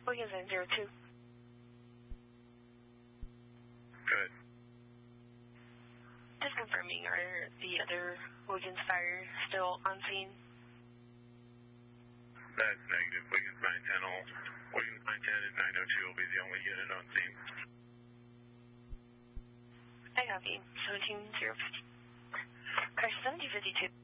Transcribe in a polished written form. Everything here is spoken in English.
Wiggins 902. Good. Just confirming, are the other Wiggins fire still on scene? That's negative. Wiggins 910 all. Wiggins 910 and 902 will be the only unit on scene. I copy. 17050. Crash 7052.